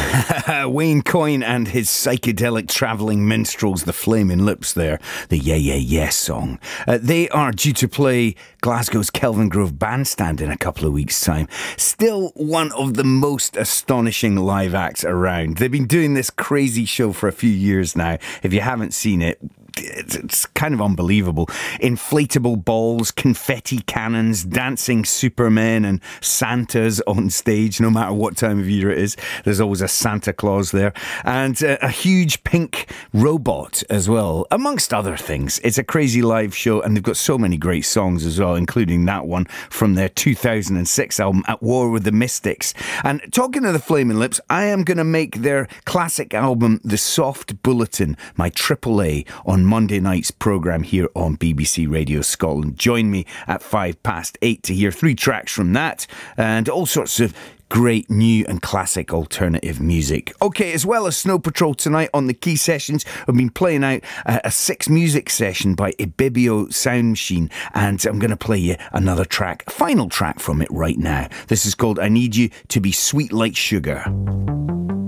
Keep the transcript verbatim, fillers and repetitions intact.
Wayne Coyne and his psychedelic travelling minstrels, the Flaming Lips there, the Yeah Yeah Yes song. Uh, they are due to play Glasgow's Kelvingrove Bandstand in a couple of weeks' time. Still one of the most astonishing live acts around. They've been doing this crazy show for a few years now. If you haven't seen it, It's, it's kind of unbelievable. Inflatable balls, confetti cannons, dancing supermen and Santas on stage, no matter what time of year it is. There's always a Santa Claus there. And uh, a huge pink robot as well, amongst other things. It's a crazy live show, and they've got so many great songs as well, including that one from their two thousand six album, At War with the Mystics. And talking of the Flaming Lips, I am going to make their classic album, The Soft Bulletin, my triple A, on Monday night's programme here on B B C Radio Scotland. Join me at five past eight to hear three tracks from that and all sorts of great new and classic alternative music. Okay, as well as Snow Patrol tonight on the Key Sessions, I've been playing out a, a six music session by Ibibio Sound Machine, and I'm going to play you another track, a final track from it right now. This is called I Need You to Be Sweet Like Sugar.